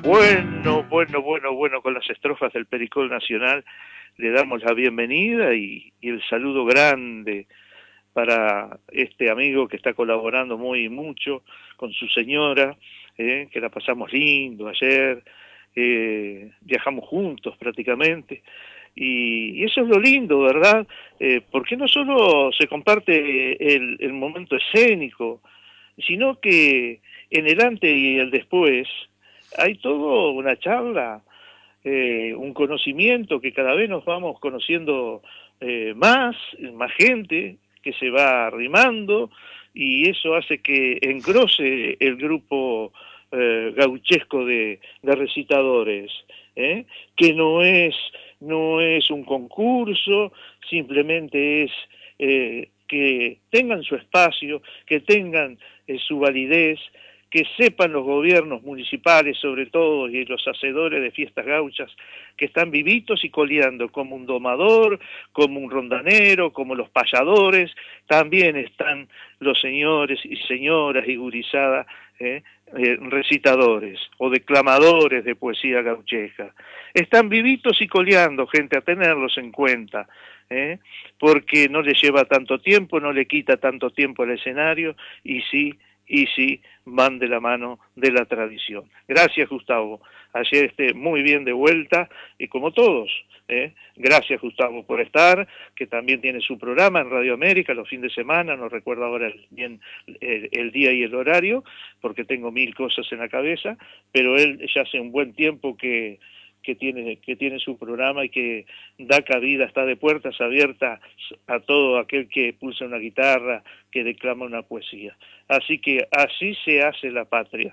Bueno, con las estrofas del Pericol Nacional le damos la bienvenida y el saludo grande para este amigo que está colaborando mucho con su señora, que la pasamos lindo ayer, viajamos juntos prácticamente, y eso es lo lindo, ¿verdad? Porque no solo se comparte el momento escénico, sino que en el antes y el después hay todo una charla, un conocimiento que cada vez nos vamos conociendo más gente que se va arrimando, y eso hace que engrose el grupo gauchesco de recitadores, que no es un concurso, simplemente es que tengan su espacio, que tengan su validez, que sepan los gobiernos municipales sobre todo y los hacedores de fiestas gauchas que están vivitos y coleando, como un domador, como un rondanero, como los payadores, también están los señores y señoras y gurizada, recitadores o declamadores de poesía gaucheja. Están vivitos y coleando, gente, a tenerlos en cuenta, porque no les lleva tanto tiempo, no le quita tanto tiempo al escenario, y sí van de la mano de la tradición. Gracias, Gustavo. Ayer muy bien de vuelta, y como todos, gracias, Gustavo, por estar, que también tiene su programa en Radio América los fines de semana, no recuerdo ahora bien el día y el horario, porque tengo 1000 cosas en la cabeza, pero él ya hace un buen tiempo que tiene su programa y que da cabida, está de puertas abiertas a todo aquel que pulsa una guitarra, que declama una poesía. Así que así se hace la patria.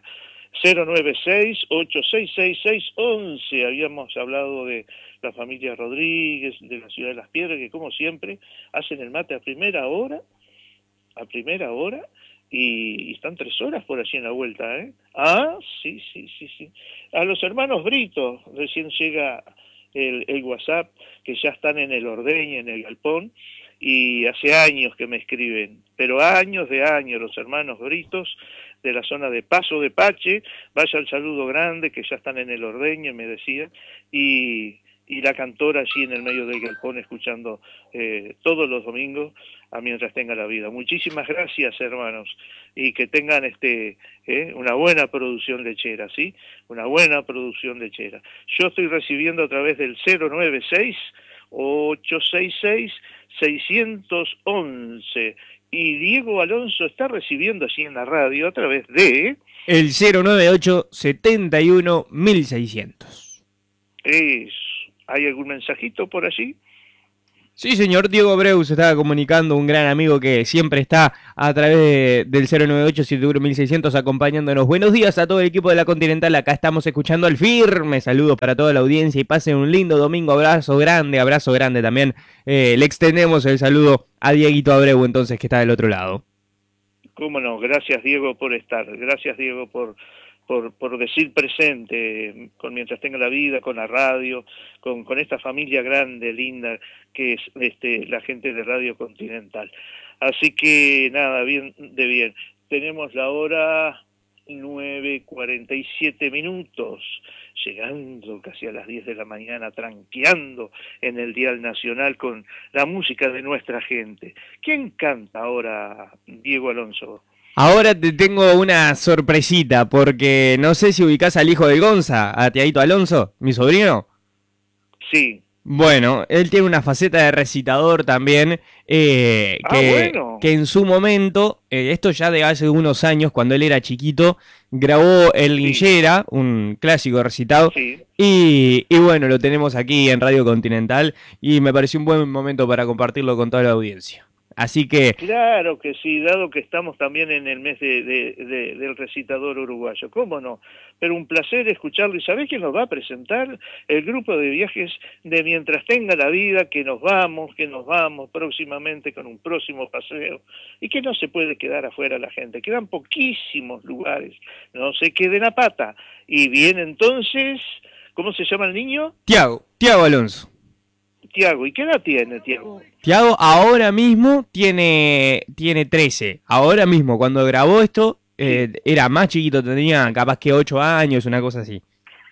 096-866-611, habíamos hablado de la familia Rodríguez, de la ciudad de Las Piedras, que como siempre hacen el mate a primera hora, y están 3 horas por allí en la vuelta, sí. A los hermanos Brito, recién llega el WhatsApp, que ya están en el ordeño, en el galpón, y hace años que me escriben, pero años los hermanos Britos, de la zona de Paso de Pache, vaya el saludo grande, que ya están en el ordeño, me decían, y la cantora allí en el medio del galpón, escuchando todos los domingos, a mientras tenga la vida. Muchísimas gracias, hermanos, y que tengan una buena producción lechera, ¿sí? Una buena producción lechera. Yo estoy recibiendo a través del 096-866-611, y Diego Alonso está recibiendo allí en la radio a través de... el 098-71-1600. ¿Hay algún mensajito por allí? Sí, señor, Diego Abreu se estaba comunicando, un gran amigo que siempre está a través del 098-71-1600 acompañándonos. Buenos días a todo el equipo de la Continental, acá estamos escuchando al firme. Saludos para toda la audiencia y pasen un lindo domingo. Abrazo grande también. Le extendemos el saludo a Dieguito Abreu, entonces, que está del otro lado. Cómo no, gracias, Diego, por estar. Gracias, Diego, por decir presente, mientras tenga la vida, con la radio, con esta familia grande, linda, que es la gente de Radio Continental. Así que nada, bien. Tenemos la hora 9:47, llegando casi a las 10 de la mañana, tranqueando en el dial nacional con la música de nuestra gente. ¿Quién canta ahora, Diego Alonso? Ahora te tengo una sorpresita, porque no sé si ubicás al hijo de Gonza, a Tiaguito Alonso, mi sobrino. Sí. Bueno, él tiene una faceta de recitador también, que en su momento, esto ya de hace unos años, cuando él era chiquito, grabó El Linchera, un clásico recitado, y bueno, lo tenemos aquí en Radio Continental, y me pareció un buen momento para compartirlo con toda la audiencia. Así que... Claro que sí, dado que estamos también en el mes del recitador uruguayo, ¿cómo no? Pero un placer escucharlo. ¿Y sabés quién nos va a presentar? El grupo de viajes de Mientras Tenga la Vida, que nos vamos próximamente con un próximo paseo, y que no se puede quedar afuera la gente. Quedan poquísimos lugares, no se queden a pata. Y bien, entonces, ¿cómo se llama el niño? Tiago Alonso. Tiago, ¿y qué edad tiene Tiago? Tiago ahora mismo tiene 13. Ahora mismo, cuando grabó esto, era más chiquito, tenía capaz que 8 años, una cosa así.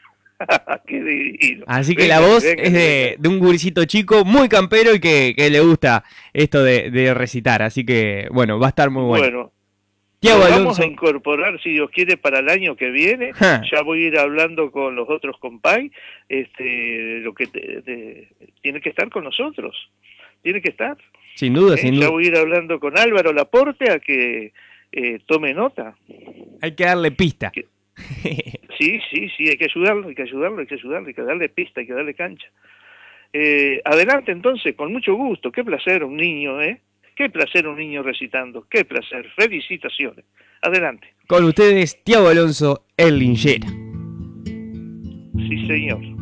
Qué divino. Así que la voz es de un gurisito chico muy campero y que le gusta esto de recitar. Así que, bueno, va a estar muy bueno. Bueno, Tiago Alonso. Vamos a incorporar, si Dios quiere, para el año que viene. Ya voy a ir hablando con los otros compay. Lo que tiene que estar con nosotros. Tiene que estar. Sin duda, sin duda. Ya voy a ir hablando con Álvaro Laporte a que tome nota. Hay que darle pista. Sí, hay que ayudarlo, hay que darle pista, hay que darle cancha. Adelante entonces, con mucho gusto. Qué placer un niño, Qué placer un niño recitando, qué placer. Felicitaciones. Adelante. Con ustedes, Tiago Alonso, el Linchera. Sí, señor.